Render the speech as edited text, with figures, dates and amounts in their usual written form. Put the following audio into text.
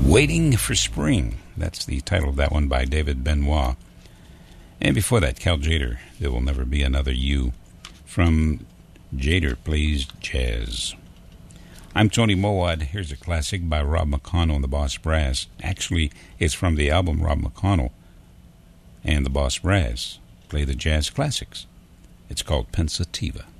Waiting for Spring. That's the title of that one by David Benoit. And before that, Cal Tjader, There Will Never Be Another You, from Tjader Plays Jazz. I'm Tony Mowat. Here's a classic by Rob McConnell and the Boss Brass. Actually, it's from the album Rob McConnell and the Boss Brass play the jazz classics. It's called Pensativa.